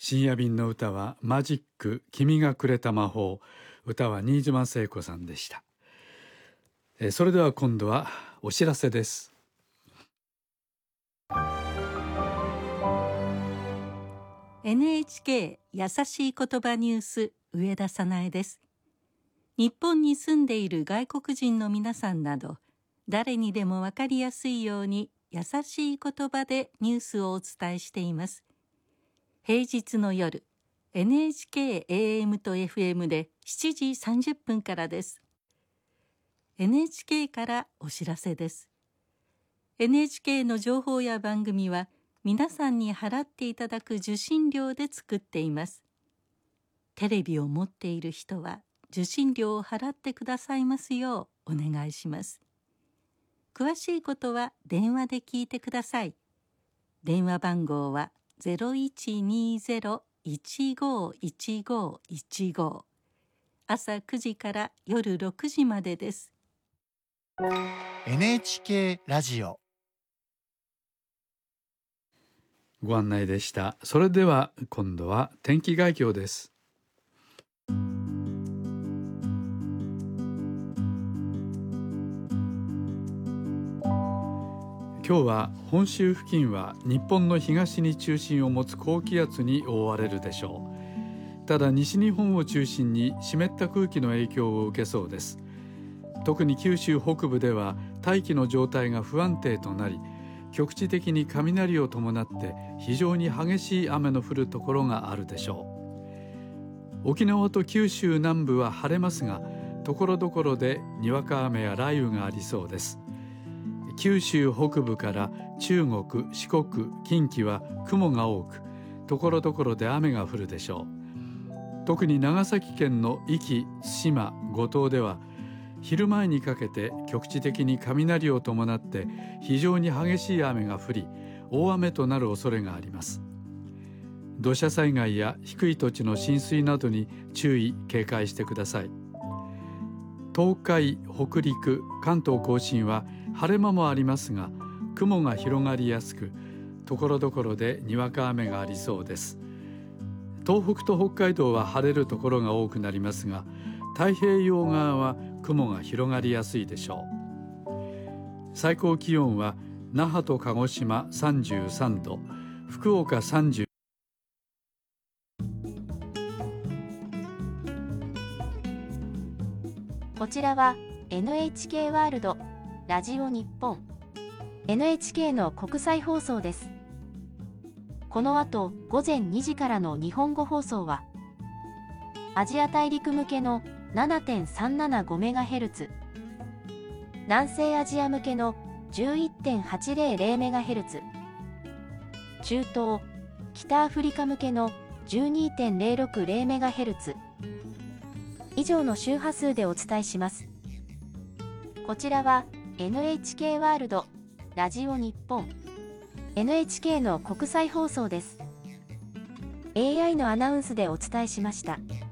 深夜便の歌はマジック君がくれた魔法、歌は新島聖子さんでした。それでは今度はお知らせです。 NHK やさしい言葉ニュース、上田早苗です。日本に住んでいる外国人の皆さんなど、誰にでも分かりやすいように優しい言葉でニュースをお伝えしています。平日の夜、NHK AM と FM で7時30分からです。NHK からお知らせです。NHK の情報や番組は皆さんに払っていただく受信料で作っています。テレビを持っている人は受信料を払ってくださいますようお願いします。詳しいことは電話で聞いてください。電話番号は0120-151515、朝9時から夜6時までです。 NHK ラジオご案内でした。それでは今度は天気概況です。今日は本州付近は日本の東に中心を持つ高気圧に覆われるでしょう。ただ西日本を中心に湿った空気の影響を受けそうです。特に九州北部では大気の状態が不安定となり、局地的に雷を伴って非常に激しい雨の降るところがあるでしょう。沖縄と九州南部は晴れますが、ところどころでにわか雨や雷雨がありそうです。九州北部から中国、四国、近畿は雲が多く、ところどころで雨が降るでしょう。特に長崎県の壱岐、対馬、五島では昼前にかけて局地的に雷を伴って非常に激しい雨が降り、大雨となる恐れがあります。土砂災害や低い土地の浸水などに注意・警戒してください。東海、北陸、関東甲信は晴れ間もありますが、雲が広がりやすく、ところどころでにわか雨がありそうです。東北と北海道は晴れるところが多くなりますが、太平洋側は雲が広がりやすいでしょう。最高気温は那覇と鹿児島33度、福岡30度。 こちらは NHK ワールドラジオ日本 NHK の国際放送です。この後午前2時からの日本語放送はアジア大陸向けの 7.375MHz、 南西アジア向けの 11.800MHz、 中東・北アフリカ向けの 12.060MHz、以上の周波数でお伝えします。こちらは NHK ワールドラジオ日本 NHK の国際放送です。 AI のアナウンスでお伝えしました。